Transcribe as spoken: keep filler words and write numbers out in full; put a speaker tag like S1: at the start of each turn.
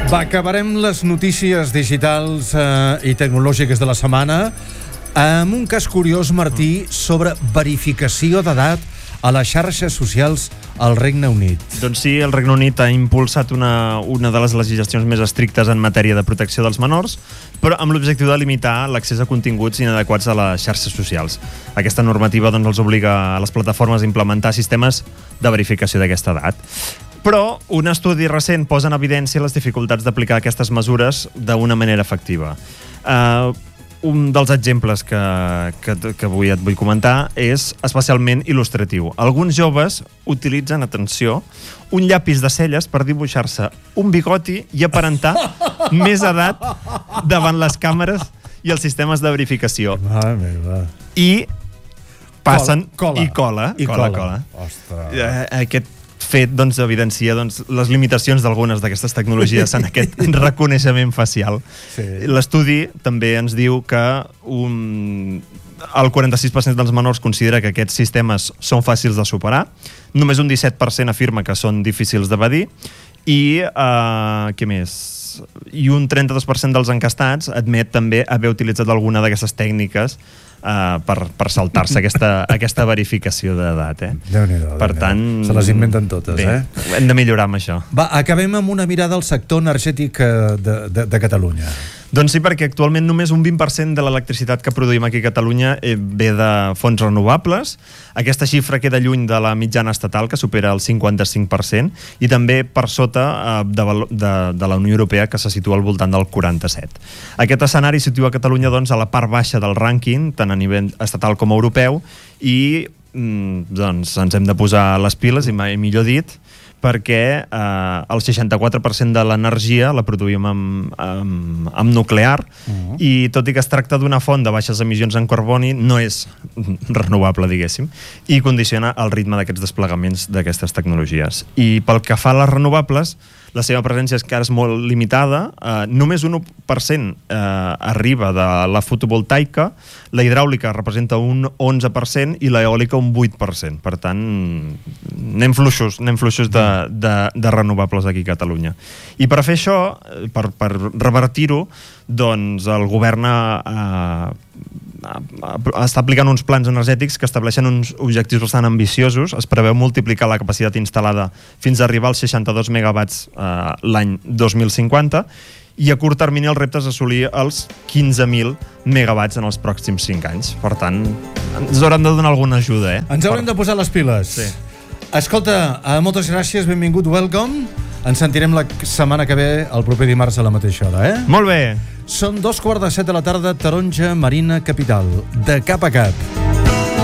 S1: Va, acabarem les notícies digitals eh, i tecnològiques de la setmana amb un cas curiós, Martí, sobre verificació d'edat a les xarxes socials al Regne Unit.
S2: Doncs sí, el Regne Unit ha impulsat una, una de les legislacions més estrictes en matèria de protecció dels menors, però amb l'objectiu de limitar l'accés a continguts inadequats a les xarxes socials. Aquesta normativa doncs, els obliga a les plataformes a implementar sistemes de verificació d'aquesta edat. Però un estudi recent posa en evidència les dificultats d'aplicar aquestes mesures d'una manera efectiva. Uh, un dels exemples que, que, que avui et vull comentar és especialment il·lustratiu. Alguns joves utilitzen, atenció, un llapis de celles per dibuixar-se un bigoti i aparentar més edat davant les càmeres i els sistemes de verificació.
S1: Mare meva.
S2: I passen
S1: cola.
S2: i cola.
S1: I
S2: cola,
S1: cola.
S2: cola.
S1: Ostres.
S2: Eh, aquest fet doncs, evidencia doncs, les limitacions d'algunes d'aquestes tecnologies en aquest reconeixement facial.
S1: Sí.
S2: L'estudi també ens diu que un, el quaranta-sis per cent dels menors considera que aquests sistemes són fàcils de superar, només un disset per cent afirma que són difícils d'evadir i, eh, què més? I un trenta-dos per cent dels encastats admet també haver utilitzat alguna d'aquestes tècniques uh, per, per saltar-se aquesta, aquesta verificació d'edat. Eh?
S1: Déu-n'hi-do.
S2: Per tant...
S1: Se les inventen totes,
S2: bé,
S1: eh?
S2: Hem de millorar amb això.
S1: Va, acabem amb una mirada al sector energètic de, de, de Catalunya.
S2: Doncs sí, perquè actualment només un vint per cent de l'electricitat que produïm aquí a Catalunya ve de fonts renovables. Aquesta xifra queda lluny de la mitjana estatal, que supera el cinquanta-cinc per cent, i també per sota eh, de, de, de la Unió Europea, que se situa al voltant del quaranta-set. Aquest escenari situa Catalunya doncs, a la part baixa del rànquing, tant a nivell estatal com europeu, i mm, doncs, ens hem de posar les piles, i mai millor dit, perquè eh, el seixanta-quatre per cent de l'energia la produïm amb, amb, amb nuclear, uh-huh. i tot i que es tracta d'una font de baixes emissions en carboni, no és renovable, diguéssim, i condiciona el ritme d'aquests desplegaments d'aquestes tecnologies. I pel que fa a les renovables, la seva presència és que ara és molt limitada, eh, només un u per cent eh, arriba de la fotovoltaica, la hidràulica representa un onze per cent i l'eòlica un vuit per cent. Per tant, anem fluixos, anem fluixos de, de, de renovables aquí a Catalunya. I per fer això, per, per revertir-ho, doncs el govern ha, està aplicant uns plans energètics que estableixen uns objectius bastant ambiciosos. Es preveu multiplicar la capacitat instal·lada fins a arribar als seixanta-dos megawatts eh, l'any dos mil cinquanta, i a curt termini el repte és assolir els quinze mil megawatts en els pròxims cinc anys. Per tant, ens hauran de donar alguna ajuda, eh?
S1: Ens haurem per... de posar les piles.
S2: Sí.
S1: Escolta, moltes gràcies, benvingut, welcome. Ens sentirem la setmana que ve, el proper dimarts a la mateixa hora, eh?
S2: Molt bé.
S1: Són dos quarts de set de la tarda, Taronja, Marina, Capital. De cap a cap.